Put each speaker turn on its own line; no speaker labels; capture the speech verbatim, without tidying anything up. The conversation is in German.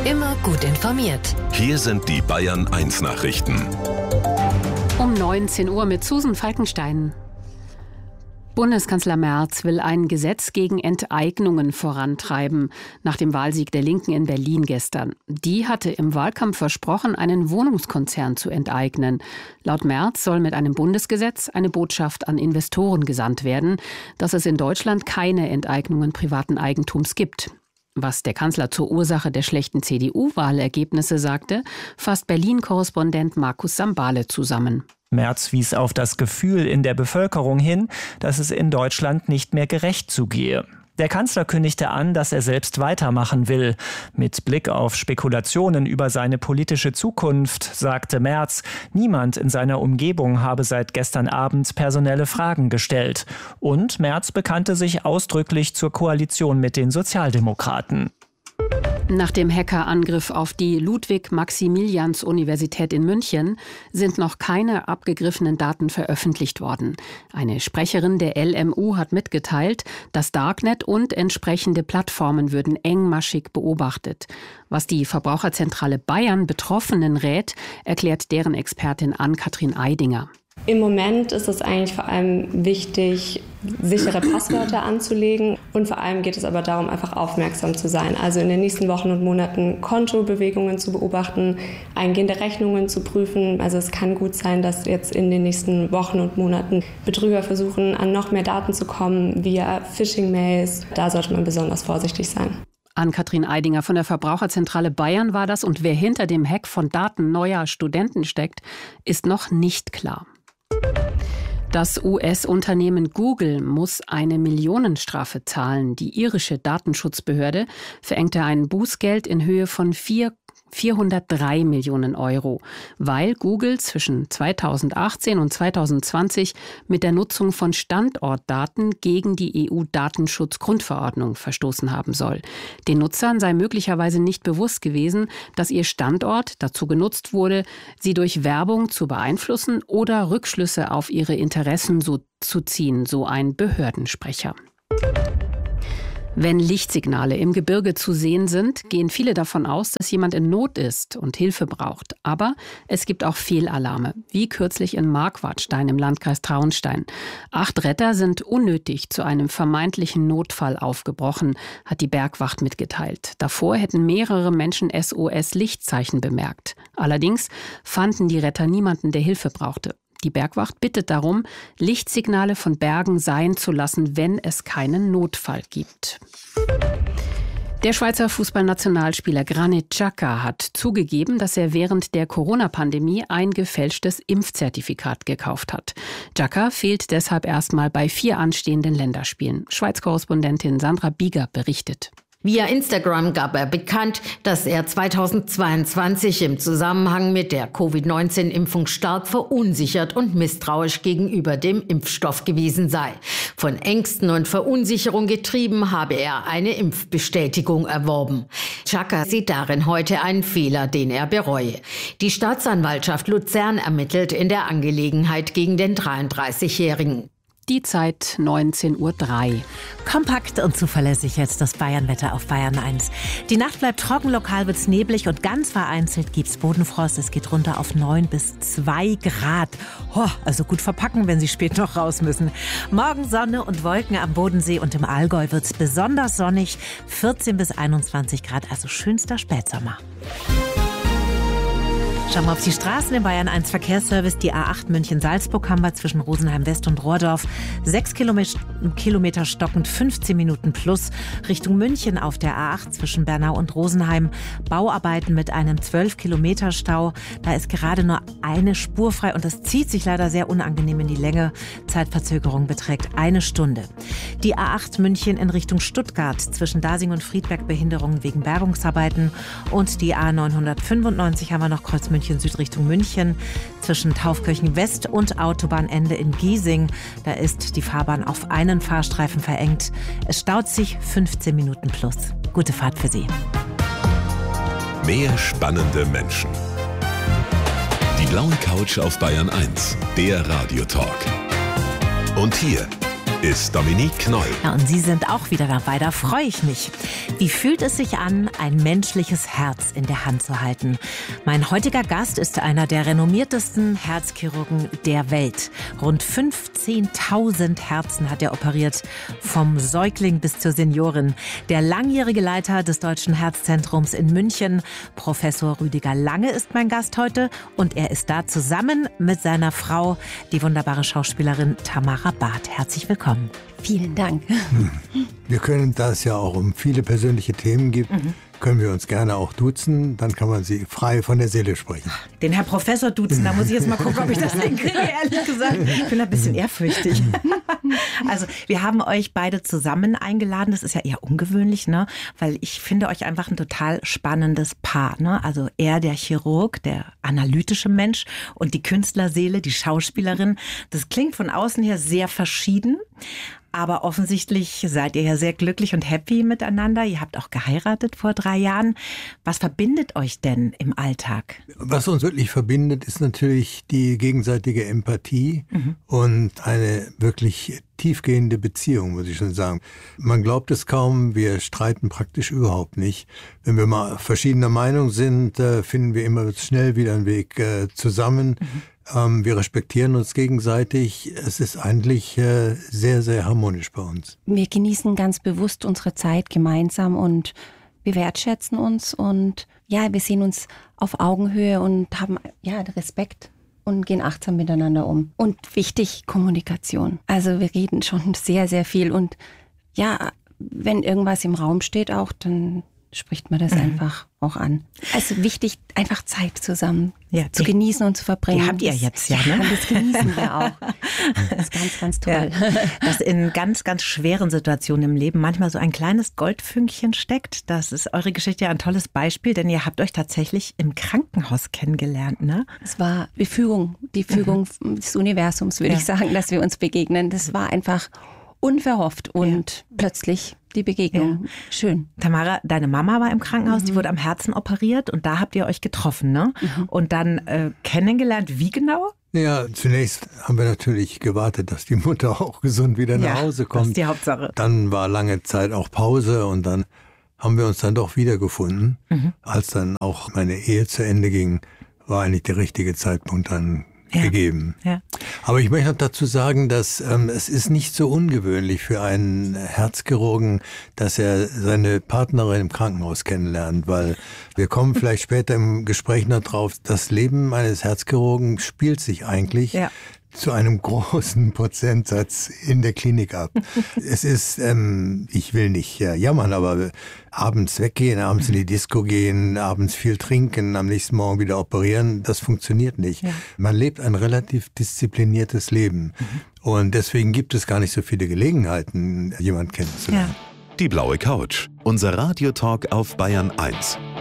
Immer gut informiert.
Hier sind die Bayern eins Nachrichten.
Um neunzehn Uhr mit Susan Falkenstein. Bundeskanzler Merz will ein Gesetz gegen Enteignungen vorantreiben, nach dem Wahlsieg der Linken in Berlin gestern. Die hatte im Wahlkampf versprochen, einen Wohnungskonzern zu enteignen. Laut Merz soll mit einem Bundesgesetz eine Botschaft an Investoren gesandt werden, dass es in Deutschland keine Enteignungen privaten Eigentums gibt. Was der Kanzler zur Ursache der schlechten C D U-Wahlergebnisse sagte, fasst Berlin-Korrespondent Markus Sambale zusammen.
Merz wies auf das Gefühl in der Bevölkerung hin, dass es in Deutschland nicht mehr gerecht zugehe. Der Kanzler kündigte an, dass er selbst weitermachen will. Mit Blick auf Spekulationen über seine politische Zukunft sagte Merz, niemand in seiner Umgebung habe seit gestern Abend personelle Fragen gestellt. Und Merz bekannte sich ausdrücklich zur Koalition mit den Sozialdemokraten.
Nach dem Hackerangriff auf die Ludwig-Maximilians-Universität in München sind noch keine abgegriffenen Daten veröffentlicht worden. Eine Sprecherin der L M U hat mitgeteilt, das Darknet und entsprechende Plattformen würden engmaschig beobachtet. Was die Verbraucherzentrale Bayern Betroffenen rät, erklärt deren Expertin Ann-Kathrin Eidinger.
Im Moment ist es eigentlich vor allem wichtig, sichere Passwörter anzulegen. Und vor allem geht es aber darum, einfach aufmerksam zu sein. Also in den nächsten Wochen und Monaten Kontobewegungen zu beobachten, eingehende Rechnungen zu prüfen. Also es kann gut sein, dass jetzt in den nächsten Wochen und Monaten Betrüger versuchen, an noch mehr Daten zu kommen via Phishing-Mails. Da sollte man besonders vorsichtig sein.
Ann-Kathrin Eidinger von der Verbraucherzentrale Bayern war das. Und wer hinter dem Hack von Daten neuer Studenten steckt, ist noch nicht klar. Das U S-Unternehmen Google muss eine Millionenstrafe zahlen. Die irische Datenschutzbehörde verhängte ein Bußgeld in Höhe von vierhundertdrei Millionen Euro, weil Google zwischen zweitausendachtzehn und zweitausendzwanzig mit der Nutzung von Standortdaten gegen die E U-Datenschutzgrundverordnung verstoßen haben soll. Den Nutzern sei möglicherweise nicht bewusst gewesen, dass ihr Standort dazu genutzt wurde, sie durch Werbung zu beeinflussen oder Rückschlüsse auf ihre Interessen so zu ziehen, so ein Behördensprecher. Wenn Lichtsignale im Gebirge zu sehen sind, gehen viele davon aus, dass jemand in Not ist und Hilfe braucht. Aber es gibt auch Fehlalarme, wie kürzlich in Marquardstein im Landkreis Traunstein. Acht Retter sind unnötig zu einem vermeintlichen Notfall aufgebrochen, hat die Bergwacht mitgeteilt. Davor hätten mehrere Menschen S O S-Lichtzeichen bemerkt. Allerdings fanden die Retter niemanden, der Hilfe brauchte. Die Bergwacht bittet darum, Lichtsignale von Bergen sein zu lassen, wenn es keinen Notfall gibt. Der Schweizer Fußballnationalspieler Granit Xhaka hat zugegeben, dass er während der Corona-Pandemie ein gefälschtes Impfzertifikat gekauft hat. Xhaka fehlt deshalb erstmal bei vier anstehenden Länderspielen. Schweiz-Korrespondentin Sandra Bieger berichtet.
Via Instagram gab er bekannt, dass er zweitausendzweiundzwanzig im Zusammenhang mit der Covid neunzehn Impfung stark verunsichert und misstrauisch gegenüber dem Impfstoff gewesen sei. Von Ängsten und Verunsicherung getrieben habe er eine Impfbestätigung erworben. Xhaka sieht darin heute einen Fehler, den er bereue. Die Staatsanwaltschaft Luzern ermittelt in der Angelegenheit gegen den dreiunddreißigjährigen.
Die Zeit neunzehn Uhr drei.
Kompakt und zuverlässig jetzt das Bayernwetter auf Bayern eins. Die Nacht bleibt trocken, lokal wird's neblig und ganz vereinzelt gibt's Bodenfrost. Es geht runter auf neun bis zwei Grad. Oh, also gut verpacken, wenn Sie spät noch raus müssen. Morgen Sonne und Wolken am Bodensee und im Allgäu wird's besonders sonnig. vierzehn bis einundzwanzig Grad, also schönster Spätsommer. Schauen wir auf die Straßen im Bayern eins Verkehrsservice. Die A acht München-Salzburg haben wir zwischen Rosenheim West und Rohrdorf. Sechs Kilometer stockend, fünfzehn Minuten plus. Richtung München auf der A acht zwischen Bernau und Rosenheim. Bauarbeiten mit einem zwölf Kilometer Stau. Da ist gerade nur eine Spur frei und das zieht sich leider sehr unangenehm in die Länge. Zeitverzögerung beträgt eine Stunde. Die A acht München in Richtung Stuttgart zwischen Dasing und Friedberg Behinderungen wegen Bergungsarbeiten. Und die A neunhundertfünfundneunzig haben wir noch Kreuz München Süd Richtung München zwischen Taufkirchen West und Autobahnende in Giesing. Da ist die Fahrbahn auf einen Fahrstreifen verengt. Es staut sich fünfzehn Minuten plus. Gute Fahrt für Sie.
Mehr spannende Menschen. Die blaue Couch auf Bayern eins, der Radiotalk. Und hier ist Dominique Knoll.
Ja, und Sie sind auch wieder dabei, da freue ich mich. Wie fühlt es sich an, ein menschliches Herz in der Hand zu halten? Mein heutiger Gast ist einer der renommiertesten Herzchirurgen der Welt. Rund fünfzehntausend Herzen hat er operiert, vom Säugling bis zur Seniorin. Der langjährige Leiter des Deutschen Herzzentrums in München, Professor Rüdiger Lange, ist mein Gast heute. Und er ist da zusammen mit seiner Frau, die wunderbare Schauspielerin Tamara Barth. Herzlich willkommen.
Vielen Dank.
Wir können, da es ja auch um viele persönliche Themen gibt, mhm. können wir uns gerne auch duzen. Dann kann man sie frei von der Seele sprechen.
Den Herr Professor duzen, da muss ich jetzt mal gucken, ob ich das hinkriege, ehrlich gesagt. Ich bin ein bisschen ehrfürchtig. Also wir haben euch beide zusammen eingeladen. Das ist ja eher ungewöhnlich, ne? Weil ich finde euch einfach ein total spannendes Paar. Ne? Also er, der Chirurg, der analytische Mensch, und die Künstlerseele, die Schauspielerin. Das klingt von außen her sehr verschieden. Aber offensichtlich seid ihr ja sehr glücklich und happy miteinander. Ihr habt auch geheiratet vor drei Jahren. Was verbindet euch denn im Alltag?
Was uns wirklich verbindet, ist natürlich die gegenseitige Empathie mhm. und eine wirklich tiefgehende Beziehung, muss ich schon sagen. Man glaubt es kaum, wir streiten praktisch überhaupt nicht. Wenn wir mal verschiedener Meinung sind, finden wir immer schnell wieder einen Weg zusammen. Mhm. Wir respektieren uns gegenseitig. Es ist eigentlich sehr, sehr harmonisch bei uns.
Wir genießen ganz bewusst unsere Zeit gemeinsam und wir wertschätzen uns. Und ja, wir sehen uns auf Augenhöhe und haben ja Respekt und gehen achtsam miteinander um. Und wichtig, Kommunikation. Also wir reden schon sehr, sehr viel. Und ja, wenn irgendwas im Raum steht auch, dann spricht man das mhm. einfach auch an. Also wichtig, einfach Zeit zusammen ja, zu die, genießen und zu verbringen.
Die habt ihr jetzt, ja, ne?
Ja, das genießen wir auch. Das ist ganz, ganz toll.
Ja, dass in ganz, ganz schweren Situationen im Leben manchmal so ein kleines Goldfünkchen steckt. Das ist eure Geschichte ja ein tolles Beispiel, denn ihr habt euch tatsächlich im Krankenhaus kennengelernt, ne?
Es war die Fügung, die Fügung mhm. des Universums, würde ja. ich sagen, dass wir uns begegnen. Das war einfach unverhofft und ja. plötzlich die Begegnung. Ja. Schön.
Tamara, deine Mama war im Krankenhaus, mhm. die wurde am Herzen operiert und da habt ihr euch getroffen, ne? Mhm. Und dann äh, kennengelernt, wie genau?
Ja, zunächst haben wir natürlich gewartet, dass die Mutter auch gesund wieder nach
ja,
Hause kommt.
Das ist die Hauptsache.
Dann war lange Zeit auch Pause und dann haben wir uns dann doch wiedergefunden. Mhm. Als dann auch meine Ehe zu Ende ging, war eigentlich der richtige Zeitpunkt dann ja. gegeben. Ja. Aber ich möchte noch dazu sagen, dass ähm, es ist nicht so ungewöhnlich für einen Herzchirurgen, dass er seine Partnerin im Krankenhaus kennenlernt, weil wir kommen vielleicht später im Gespräch noch drauf, das Leben eines Herzchirurgen spielt sich eigentlich ja. zu einem großen Prozentsatz in der Klinik ab. Es ist, ähm, ich will nicht ja, jammern, aber abends weggehen, abends in die Disco gehen, abends viel trinken, am nächsten Morgen wieder operieren, das funktioniert nicht. Ja. Man lebt ein relativ diszipliniertes Leben. Mhm. Und deswegen gibt es gar nicht so viele Gelegenheiten, jemanden kennenzulernen.
Ja. Die blaue Couch, unser Radiotalk auf Bayern eins.